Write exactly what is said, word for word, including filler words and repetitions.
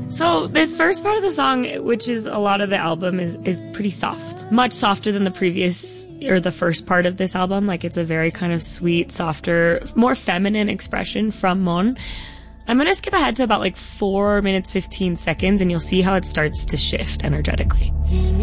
So this first part of the song, which is a lot of the album, is, is pretty soft. Much softer than the previous, or the first part of this album. Like, it's a very kind of sweet, softer, more feminine expression from Mon. I'm going to skip ahead to about like four minutes, fifteen seconds, and you'll see how it starts to shift energetically.